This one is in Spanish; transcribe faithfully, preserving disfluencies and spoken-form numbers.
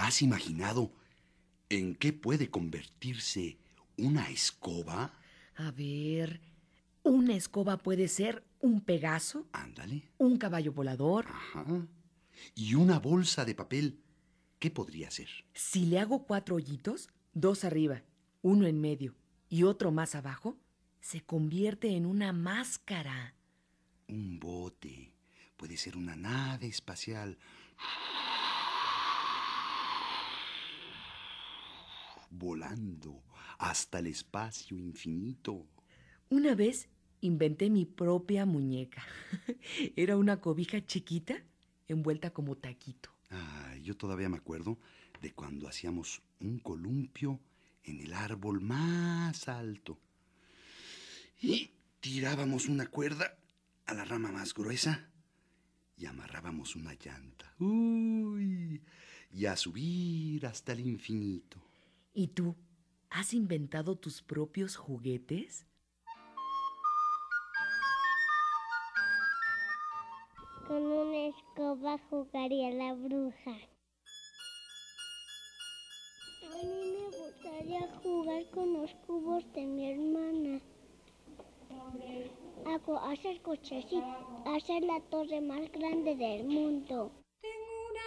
¿Has imaginado en qué puede convertirse una escoba? A ver, una escoba puede ser un Pegaso, Ándale. un caballo volador. Ajá. Y una bolsa de papel, ¿qué podría ser? Si le hago cuatro hoyitos, dos arriba, uno en medio y otro más abajo, se convierte en una máscara. Un bote. Puede ser una nave espacial. Volando hasta el espacio infinito. Una vez inventé mi propia muñeca. Era una cobija chiquita envuelta como taquito. Ah, yo todavía me acuerdo de cuando hacíamos un columpio en el árbol más alto. Y tirábamos una cuerda a la rama más gruesa y amarrábamos una llanta. ¡Uy! Y a subir hasta el infinito. ¿Y tú? ¿Has inventado tus propios juguetes? Con una escoba jugaría la bruja. A mí me gustaría jugar con los cubos de mi hermana. Hago hacer cochecitos, hacer la torre más grande del mundo.